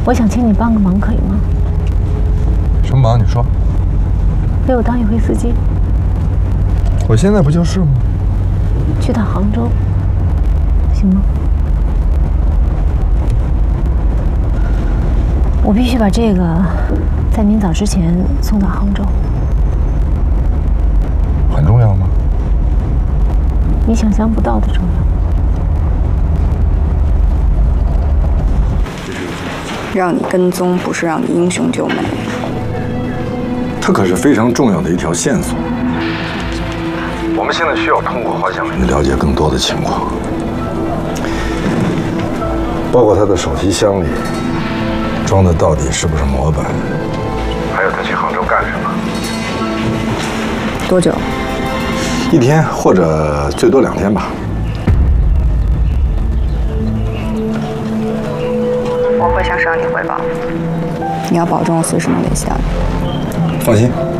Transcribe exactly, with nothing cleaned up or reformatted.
我想请你帮个忙，可以吗？ 什么忙？你说。 陪我当一回司机。 我现在不就是吗？ 去趟杭州，行吗？我必须把这个在明早之前送到杭州。 很重要吗？ 你想象不到的重要。 让你跟踪，不是让你英雄救美。 它可是非常重要的一条线索。我们现在需要通过花向林了解更多的情况，包括他的手提箱里装的到底是不是模板，还有他去杭州干什么。 多久？ 一天或者最多两天吧。 我会向上级汇报，你要保证我随时能联系到你。 放心。